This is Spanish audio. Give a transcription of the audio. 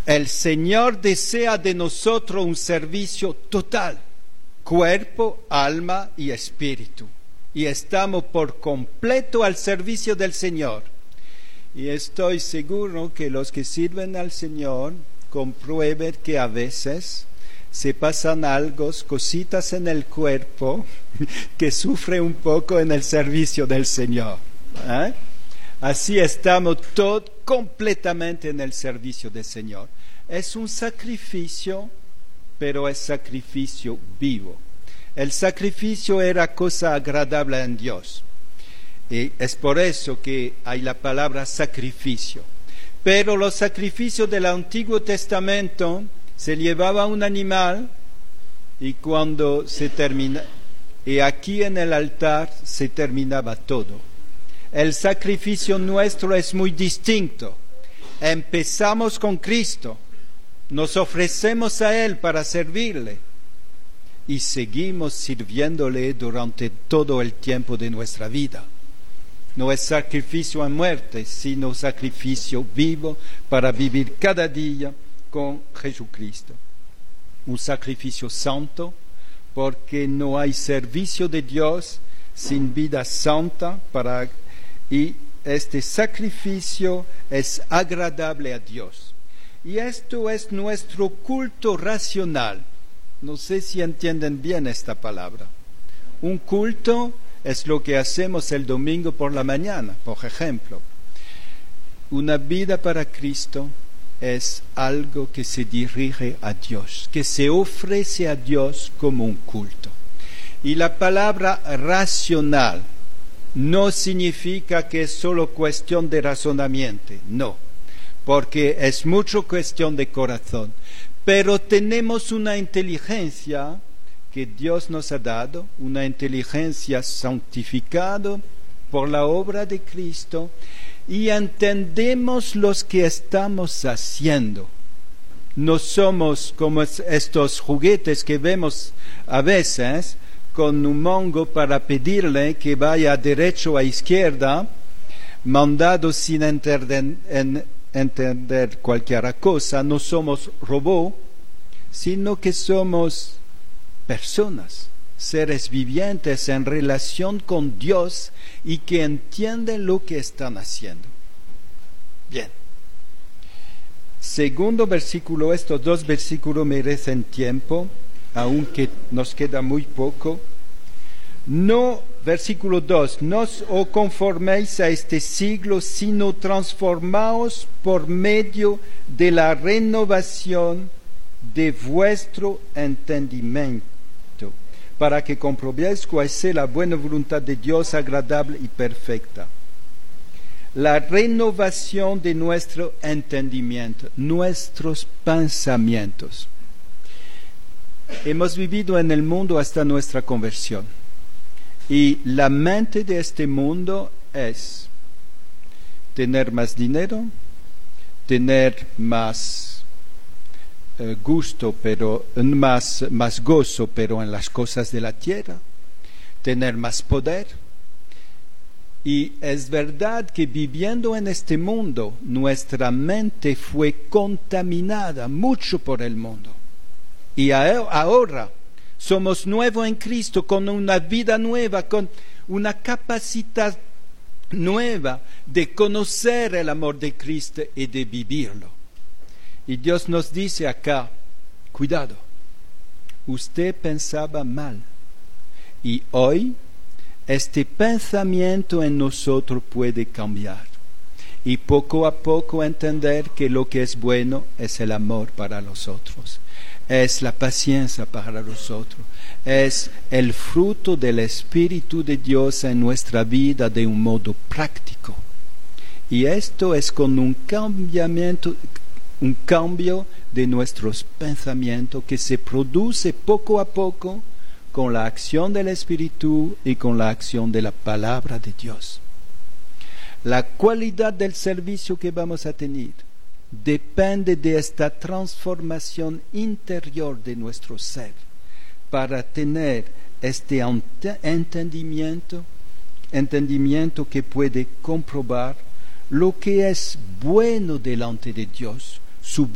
El Señor desea de nosotros un servicio total, cuerpo, alma y espíritu. Y estamos por completo al servicio del Señor. Y estoy seguro que los que sirven al Señor comprueben que a veces se pasan algo, cositas en el cuerpo que sufre un poco en el servicio del Señor. Así estamos todos completamente en el servicio del Señor. Es un sacrificio, pero es sacrificio vivo. El sacrificio era cosa agradable en Dios. Y es por eso que hay la palabra sacrificio. Pero los sacrificios del Antiguo Testamento se llevaba un animal y cuando se termina, y aquí en el altar se terminaba todo. El sacrificio nuestro es muy distinto. Empezamos con Cristo, nos ofrecemos a Él para servirle y seguimos sirviéndole durante todo el tiempo de nuestra vida. No es sacrificio a muerte, sino sacrificio vivo para vivir cada día con Jesucristo. Un sacrificio santo, porque no hay servicio de Dios sin vida santa, y este sacrificio es agradable a Dios. Y esto es nuestro culto racional. No sé si entienden bien esta palabra. Un culto es lo que hacemos el domingo por la mañana, por ejemplo. Una vida para Cristo es algo que se dirige a Dios, que se ofrece a Dios como un culto. Y la palabra racional no significa que es solo cuestión de razonamiento, no, porque es mucho cuestión de corazón. Pero tenemos una inteligencia que Dios nos ha dado, una inteligencia santificada por la obra de Cristo, y entendemos lo que estamos haciendo. No somos como estos juguetes que vemos a veces con un mongo para pedirle que vaya derecho a izquierda, mandado sin entender cualquier cosa. No somos robots, sino que somos personas, seres vivientes en relación con Dios y que entienden lo que están haciendo. Bien. Segundo versículo, estos dos versículos merecen tiempo, aunque nos queda muy poco. No, versículo 2, no os conforméis a este siglo, sino transformaos por medio de la renovación de vuestro entendimiento, para que comprobéis cuál sea la buena voluntad de Dios, agradable y perfecta. La renovación de nuestro entendimiento, nuestros pensamientos. Hemos vivido en el mundo hasta nuestra conversión. Y la mente de este mundo es tener más dinero, tener más gusto, pero más gozo, pero en las cosas de la tierra, tener más poder. Y es verdad que viviendo en este mundo, nuestra mente fue contaminada mucho por el mundo. Y ahora somos nuevos en Cristo, con una vida nueva, con una capacidad nueva de conocer el amor de Cristo y de vivirlo. Y Dios nos dice acá, cuidado, usted pensaba mal. Y hoy este pensamiento en nosotros puede cambiar. Y poco a poco entender que lo que es bueno es el amor para los otros. Es la paciencia para los otros. Es el fruto del Espíritu de Dios en nuestra vida de un modo práctico. Y esto es con un cambio de nuestros pensamientos que se produce poco a poco con la acción del Espíritu y con la acción de la palabra de Dios. La cualidad del servicio que vamos a tener depende de esta transformación interior de nuestro ser para tener este entendimiento que puede comprobar lo que es bueno delante de Dios, su